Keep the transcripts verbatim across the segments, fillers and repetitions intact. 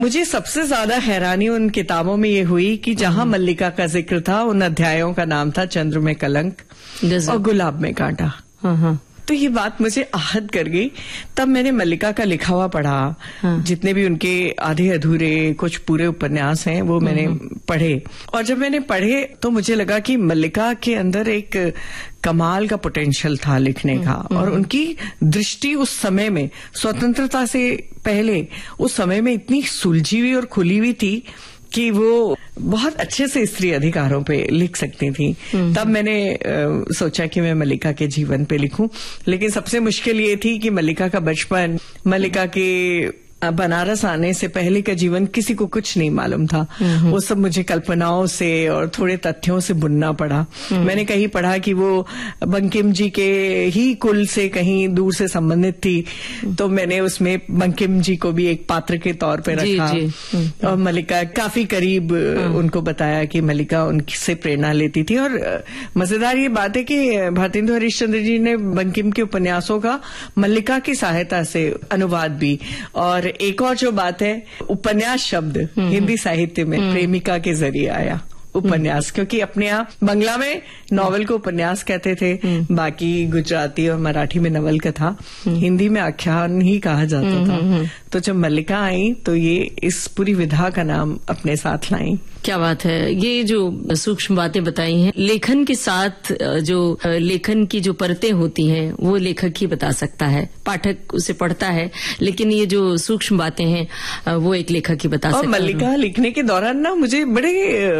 मुझे सबसे ज्यादा हैरानी उन किताबों में ये हुई कि जहां मल्लिका का जिक्र था, उन अध्यायों का नाम था चंद्र में कलंक और गुलाब में कांटा। हाँ हाँ। तो ये बात मुझे आहत कर गई। तब मैंने मल्लिका का लिखा हुआ पढ़ा। हाँ। जितने भी उनके आधे अधूरे कुछ पूरे उपन्यास हैं वो मैंने पढ़े, और जब मैंने पढ़े तो मुझे लगा कि मल्लिका के अंदर एक कमाल का पोटेंशियल था लिखने का, और उनकी दृष्टि उस समय में, स्वतंत्रता से पहले उस समय में इतनी सुलझी हुई और खुली हुई थी कि वो बहुत अच्छे से स्त्री अधिकारों पे लिख सकती थी। तब मैंने आ, सोचा कि मैं मल्लिका के जीवन पे लिखूं, लेकिन सबसे मुश्किल ये थी कि मल्लिका का बचपन, मल्लिका के बनारस आने से पहले का जीवन किसी को कुछ नहीं मालूम था। वो सब मुझे कल्पनाओं से और थोड़े तथ्यों से बुनना पड़ा। मैंने कहीं पढ़ा कि वो बंकिम जी के ही कुल से कहीं दूर से संबंधित थी, तो मैंने उसमें बंकिम जी को भी एक पात्र के तौर पे रखा। जी, जी। और मल्लिका काफी करीब उनको बताया कि मल्लिका उनसे प्रेरणा लेती थी। और मजेदार ये बात है कि भारतेंदु हरिश्चंद्र जी ने बंकिम के उपन्यासों का मल्लिका की सहायता से अनुवाद भी। और एक और जो बात है, उपन्यास शब्द हिंदी साहित्य में प्रेमिका के जरिए आया। उपन्यास, क्योंकि अपने यहाँ बंगला में नॉवल को उपन्यास कहते थे, बाकी गुजराती और मराठी में नवल कथा, हिंदी में आख्यान ही कहा जाता था। तो जब मल्लिका आई तो ये इस पूरी विधा का नाम अपने साथ लाई। क्या बात है। ये जो सूक्ष्म बातें बताई हैं, लेखन के साथ जो लेखन की जो परतें होती हैं वो लेखक ही बता सकता है, पाठक उसे पढ़ता है, लेकिन ये जो सूक्ष्म बातें हैं वो एक लेखक ही बता सकता है। और मल्लिका लिखने के दौरान ना मुझे बड़े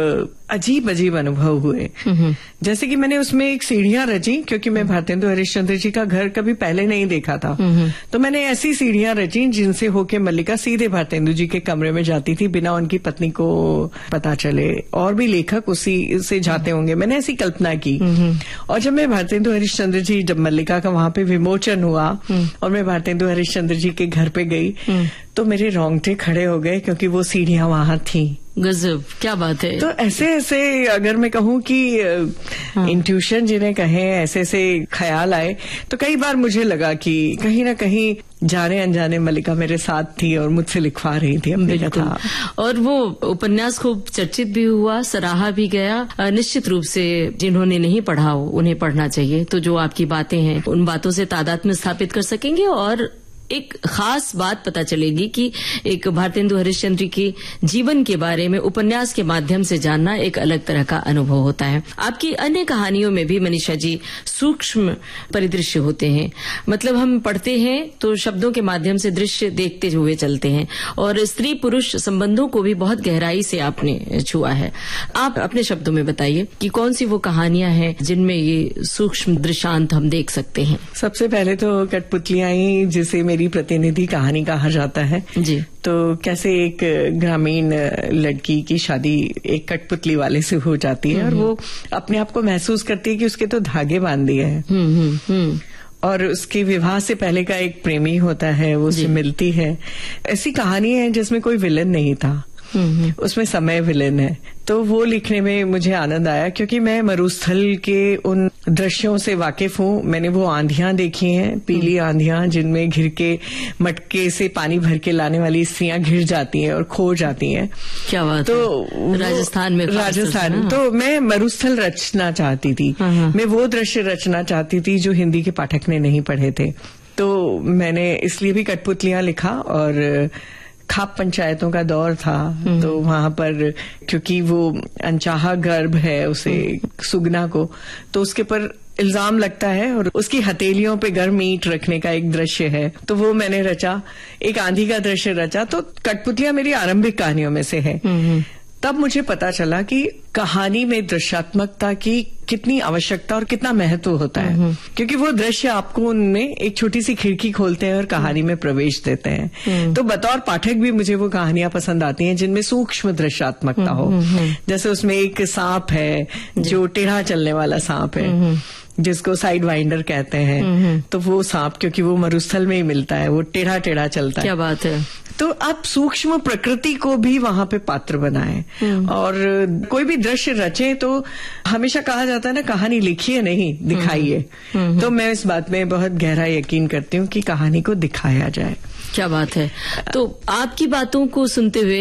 अजीब अजीब अनुभव हुए। जैसे कि मैंने उसमें एक सीढ़ियां रची, क्योंकि मैं भारतेंदु हरिश्चंद्र जी का घर कभी पहले नहीं देखा था। तो मैंने ऐसी सीढ़ियां रची जिनसे होके मल्लिका सीधे भारतेंदु जी के कमरे में जाती थी, बिना उनकी पत्नी को पता चले। और भी लेखक उसी से जाते होंगे, मैंने ऐसी कल्पना की। और जब मैं भारतेंदु हरिश्चंद्र जी, जब मल्लिका का वहां पे विमोचन हुआ और मैं भारतेंदु हरिश्चंद्र जी के घर पे गई, तो मेरे रोंगटे खड़े हो गए, क्योंकि वो सीढ़ियां वहां थी। गजब, क्या बात है। तो ऐसे ऐसे अगर मैं कहूँ कि हाँ। इंट्यूशन जिन्हें कहें, ऐसे ऐसे ख्याल आए, तो कई बार मुझे लगा कि कहीं ना कहीं जाने अनजाने मल्लिका मेरे साथ थी और मुझसे लिखवा रही थी अपनी कथा। और वो उपन्यास खूब चर्चित भी हुआ, सराहा भी गया। निश्चित रूप से जिन्होंने नहीं पढ़ा हो उन्हें पढ़ना चाहिए। तो जो आपकी बातें हैं उन बातों से तादात्म्य स्थापित कर सकेंगे और एक खास बात पता चलेगी कि एक भारतेंदु हरिश्चंद्र के जीवन के बारे में उपन्यास के माध्यम से जानना एक अलग तरह का अनुभव होता है। आपकी अन्य कहानियों में भी मनीषा जी सूक्ष्म परिदृश्य होते हैं, मतलब हम पढ़ते हैं तो शब्दों के माध्यम से दृश्य देखते हुए चलते हैं, और स्त्री पुरुष संबंधों को भी बहुत गहराई से आपने छुआ है। आप अपने शब्दों में बताइए कि कौन सी वो कहानियां हैं जिनमें ये सूक्ष्म दृश्यांत हम देख सकते हैं। सबसे पहले तो कठपुतलियां ही, जिसे मेरी प्रतिनिधि कहानी कहा जाता है जी। तो कैसे एक ग्रामीण लड़की की शादी एक कठपुतली वाले से हो जाती है, और वो अपने आप को महसूस करती है कि उसके तो धागे बांध दिए हैं, और उसके विवाह से पहले का एक प्रेमी होता है, वो उससे मिलती है। ऐसी कहानी है जिसमें कोई विलन नहीं था, उसमें समय विलेन है। तो वो लिखने में मुझे आनंद आया, क्योंकि मैं मरुस्थल के उन दृश्यों से वाकिफ हूँ। मैंने वो आंधियां देखी हैं, पीली आंधियां, जिनमें घिर के मटके से पानी भर के लाने वाली स्त्रियां घिर जाती हैं और खो जाती हैं। क्या बात तो है? राजस्थान में राजस्थान तो मैं मरुस्थल रचना चाहती थी, मैं वो दृश्य रचना चाहती थी जो हिंदी के पाठक ने नहीं पढ़े थे। तो मैंने इसलिए भी कठपुतलियां लिखा। और खाप पंचायतों का दौर था, तो वहां पर क्योंकि वो अनचाहा गर्भ है उसे, सुगना को, तो उसके पर इल्जाम लगता है और उसकी हथेलियों पे गर्म ईंट रखने का एक दृश्य है, तो वो मैंने रचा। एक आंधी का दृश्य रचा। तो कठपुतलियां मेरी आरंभिक कहानियों में से है। तब मुझे पता चला कि कहानी में दृश्यात्मकता की कितनी आवश्यकता और कितना महत्व होता है, क्योंकि वो दृश्य आपको उनमें एक छोटी सी खिड़की खोलते हैं और कहानी में प्रवेश देते हैं। तो बतौर पाठक भी मुझे वो कहानियां पसंद आती हैं जिनमें सूक्ष्म दृश्यात्मकता हो। जैसे उसमें एक सांप है जो टेढ़ा चलने वाला सांप है, जिसको साइड वाइंडर कहते हैं। तो वो सांप, क्योंकि वो मरुस्थल में ही मिलता है, वो टेढ़ा टेढ़ा चलता है। क्या बात है। तो आप सूक्ष्म प्रकृति को भी वहां पे पात्र बनाएं, और कोई भी दृश्य रचें। तो हमेशा कहा जाता है ना, कहानी लिखिए नहीं दिखाइए। तो मैं इस बात में बहुत गहरा यकीन करती हूँ कि कहानी को दिखाया जाए। क्या बात है। तो आपकी बातों को सुनते हुए